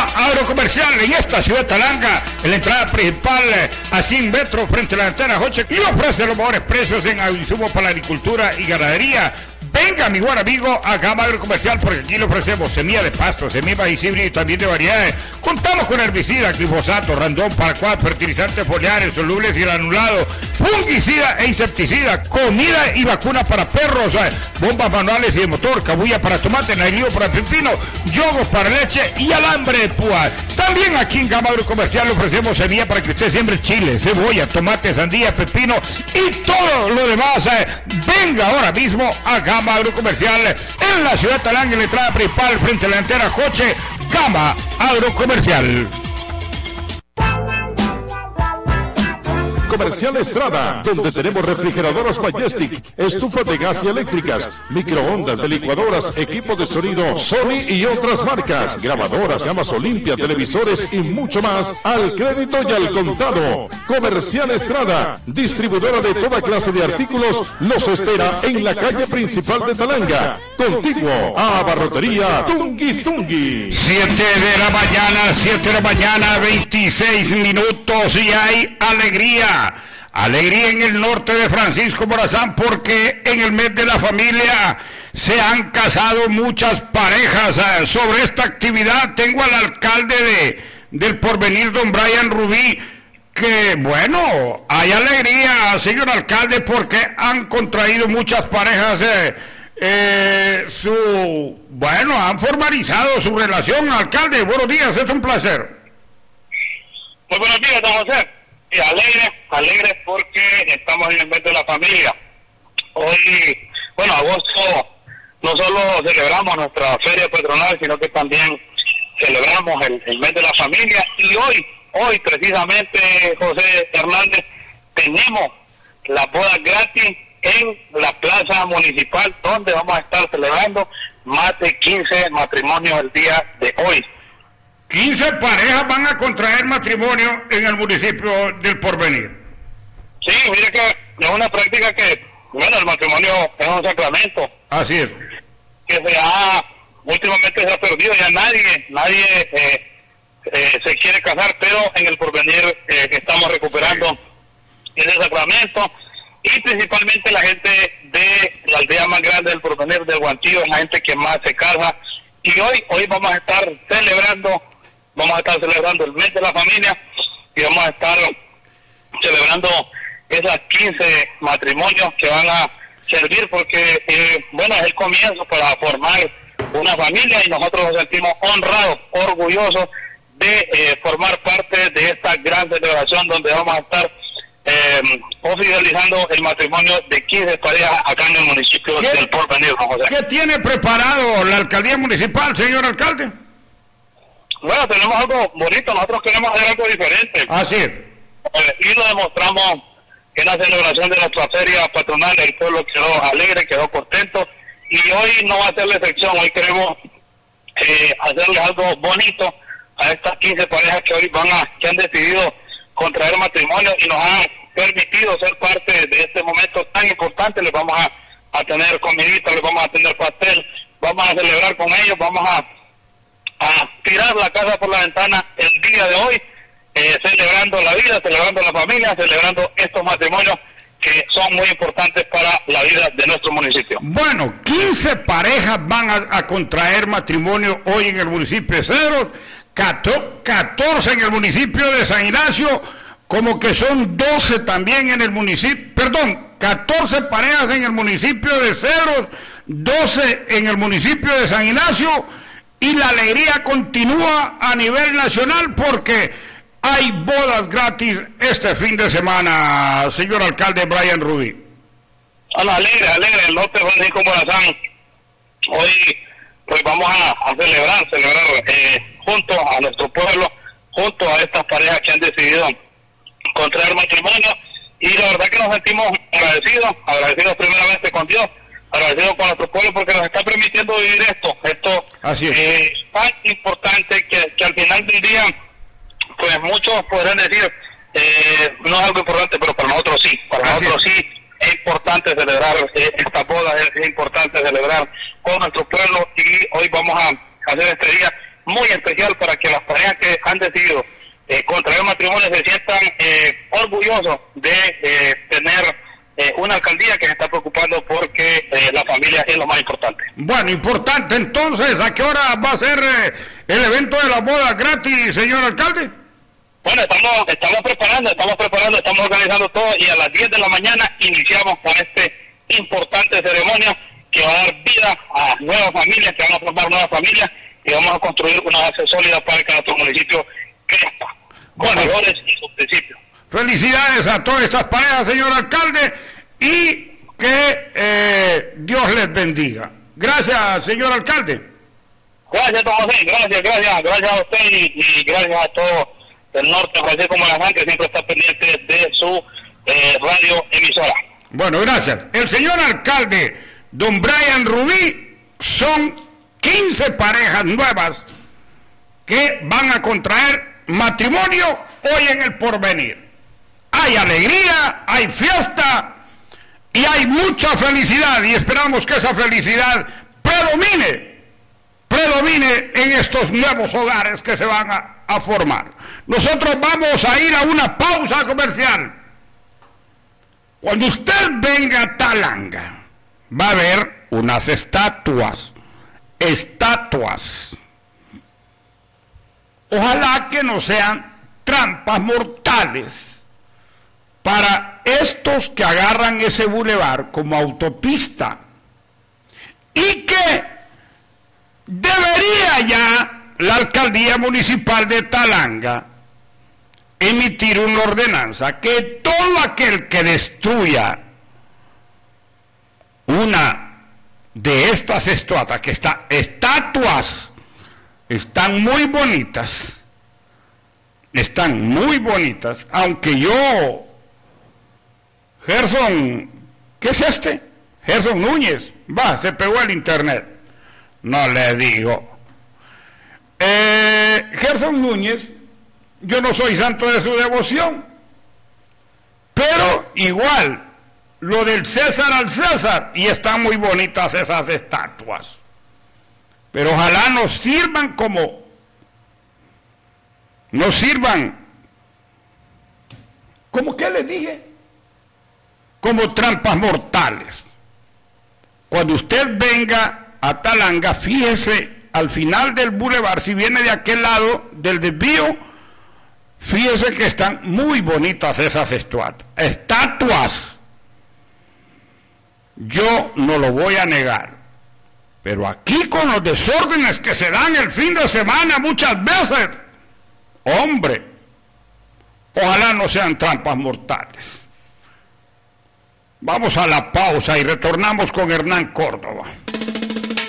Gama Agrocomercial en esta ciudad de Talanga, en la entrada principal a 100 metros frente a la antena Joche, y ofrece los mejores precios en insumos para la agricultura y ganadería. Venga, mi buen amigo, a Gama Agrocomercial, porque aquí le ofrecemos semilla de pasto, semilla de maíz híbrido y también de variedades. Contamos con herbicida, glifosato, randón, paraquat, fertilizantes foliares, solubles y granulados, fungicida e insecticida, comida y vacuna para perros, bombas manuales y de motor, cabulla para tomate, nailío para pepino, yogos para leche y alambre de púa. También aquí en Gama Agrocomercial le ofrecemos semilla para que usted siembre chile, cebolla, tomate, sandía, pepino y todo lo demás. Venga ahora mismo a Gama Agrocomercial en la ciudad de Talanga, en la entrada principal frente a la antena Joche. Gama Agrocomercial. Comercial Estrada, donde tenemos refrigeradoras Majestic, estufas de gas y eléctricas, microondas, de licuadoras, equipo de sonido Sony y otras marcas, grabadoras, gamas Olimpia, televisores y mucho más al crédito y al contado. Comercial Estrada, distribuidora de toda clase de artículos, los espera en la calle principal de Talanga, contiguo a Abarrotería Tungui Tungui. 7 de la mañana, 26 minutos y hay alegría. Alegría en el norte de Francisco Morazán, porque en el mes de la familia se han casado muchas parejas. Sobre esta actividad tengo al alcalde del Porvenir, don Brian Rubí, que bueno, hay alegría, señor alcalde, porque han contraído muchas parejas, han formalizado su relación. Alcalde, buenos días, es un placer. Muy buenos días, don José. Alegres porque estamos en el mes de la familia. Hoy, agosto, no solo celebramos nuestra feria patronal, sino que también celebramos el mes de la familia. Y hoy precisamente, José Hernández, tenemos las bodas gratis en la plaza municipal, donde vamos a estar celebrando más de 15 matrimonios el día de hoy. 15 parejas van a contraer matrimonio en el municipio del Porvenir. Sí, mire que es una práctica que, el matrimonio es un sacramento. Así es. Que últimamente se ha perdido, ya nadie se quiere casar, pero en el Porvenir estamos recuperando ese sacramento, y principalmente la gente de la aldea más grande del Porvenir, del Guantillo, es la gente que más se casa, y hoy vamos a estar celebrando el mes de la familia, y vamos a estar celebrando esas 15 matrimonios que van a servir, porque es el comienzo para formar una familia, y nosotros nos sentimos honrados, orgullosos de formar parte de esta gran celebración, donde vamos a estar oficializando el matrimonio de 15 parejas acá en el municipio del Porvenir. ¿Qué tiene preparado la alcaldía municipal, señor alcalde? Bueno, tenemos algo bonito, nosotros queremos hacer algo diferente. Así es. Y lo demostramos en la celebración de nuestra feria patronal. El pueblo quedó alegre, quedó contento, y hoy no va a ser la excepción. Hoy queremos hacerles algo bonito a estas 15 parejas que hoy que han decidido contraer matrimonio y nos han permitido ser parte de este momento tan importante. Les vamos a tener comidita, les vamos a tener pastel, vamos a celebrar con ellos, vamos a tirar la casa por la ventana el día de hoy, celebrando la vida, celebrando la familia, celebrando estos matrimonios que son muy importantes para la vida de nuestro municipio. Bueno, 15 parejas van a contraer matrimonio hoy en el municipio de Cedros, 14 en el municipio de San Ignacio, como que son 12 también en el municipio, 14 parejas en el municipio de Cedros, 12 en el municipio de San Ignacio, y la alegría continúa a nivel nacional porque hay bodas gratis este fin de semana, señor alcalde Brian Rubí. Alegre, el norte de Francisco Morazán. Hoy pues vamos a celebrar junto a nuestro pueblo, junto a estas parejas que han decidido contraer matrimonio, y la verdad que nos sentimos agradecidos primeramente con Dios, agradecidos con nuestro pueblo, porque nos está permitiendo vivir esto Así es. Tan importante que al final del día, pues muchos podrán decir, no es algo importante, pero para nosotros sí, es importante celebrar esta boda, es importante celebrar con nuestro pueblo, y hoy vamos a hacer este día muy especial para que las parejas que han decidido contraer matrimonio se sientan orgullosos de tener una alcaldía que se está preocupando porque la familia es lo más importante. Bueno, importante entonces, ¿a qué hora va a ser el evento de las bodas gratis, señor alcalde? Bueno, estamos preparando, estamos organizando todo y a las 10 de la mañana iniciamos con este importante ceremonia que va a dar vida a nuevas familias, que van a formar nuevas familias y vamos a construir una base sólida para que nuestro municipio crezca con valores y sus principios. Felicidades a todas estas parejas, señor alcalde, y que Dios les bendiga. Gracias, señor alcalde. Gracias, don José, gracias a usted y gracias a todo el norte, Francisco Morazán, que siempre está pendiente de su radio emisora. Bueno, gracias. El señor alcalde, don Brian Rubí, son 15 parejas nuevas que van a contraer matrimonio hoy en el Porvenir. Hay alegría, hay fiesta y hay mucha felicidad y esperamos que esa felicidad predomine en estos nuevos hogares que se van a formar. Nosotros vamos a ir a una pausa comercial. Cuando usted venga a Talanga, va a ver unas estatuas. Ojalá que no sean trampas mortales para estos que agarran ese bulevar como autopista y que debería ya la alcaldía municipal de Talanga emitir una ordenanza que todo aquel que destruya una de estas estatuas, están muy bonitas, aunque yo, Gerson, ¿qué es este? Gerson Núñez, se pegó el internet, no le digo. Gerson Núñez, yo no soy santo de su devoción, pero igual, lo del César al César, y están muy bonitas esas estatuas, pero ojalá nos sirvan como que les dije, como trampas mortales. Cuando usted venga a Talanga, fíjese al final del bulevar, si viene de aquel lado del desvío, fíjese que están muy bonitas esas estatuas. Yo no lo voy a negar, pero aquí con los desórdenes que se dan el fin de semana muchas veces, hombre, ojalá no sean trampas mortales. Vamos a la pausa y retornamos con Hernán Córdoba.